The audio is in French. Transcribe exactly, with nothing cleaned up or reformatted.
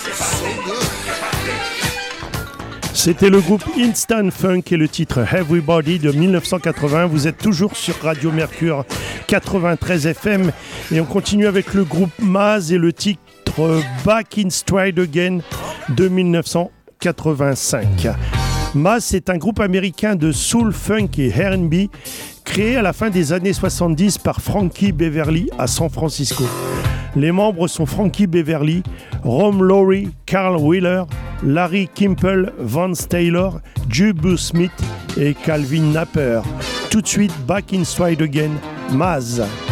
C'était le groupe Instant Funk et le titre Everybody de dix-neuf cent quatre-vingts. Vous êtes toujours sur Radio Mercure quatre-vingt-treize F M et on continue avec le groupe Maz et le titre Back in Stride Again de dix-neuf cent quatre-vingt-cinq. Maz, c'est un groupe américain de soul, funk et R and B créé à la fin des années soixante-dix par Frankie Beverly à San Francisco. Les membres sont Frankie Beverly, Rom Laurie, Carl Wheeler, Larry Kimple, Vance Taylor, Jubu Smith et Calvin Napper. Tout de suite, Back in Stride Again, Maz.